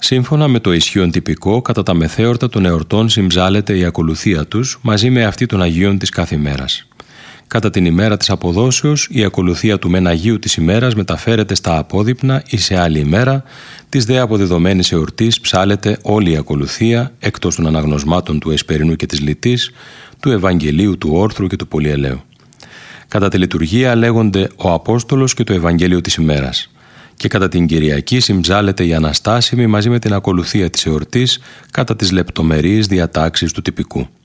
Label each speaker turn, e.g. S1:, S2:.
S1: Σύμφωνα με το ισχύον τυπικό, κατά τα μεθέωρτα των εορτών συμψάλλεται η ακολουθία τους μαζί με αυτή των Αγίων της κάθε ημέρας. Κατά την ημέρα της αποδόσεως, η ακολουθία του μεν Αγίου της ημέρας μεταφέρεται στα απόδειπνα ή σε άλλη ημέρα, της δε αποδεδομένης εορτής ψάλλεται όλη η ακολουθία, εκτός των αναγνωσμάτων του Εσπερινού και της Λιτής, του Ευαγγελίου, του Όρθρου και του Πολυελαίου. Κατά τη λειτουργία λέγονται ο Απόστολος και το Ευαγγέλιο της ημέρας. Και κατά την Κυριακή συμψάλλεται η Αναστάσιμη μαζί με την ακολουθία της εορτής κατά τις λεπτομερείς διατάξεις του τυπικού.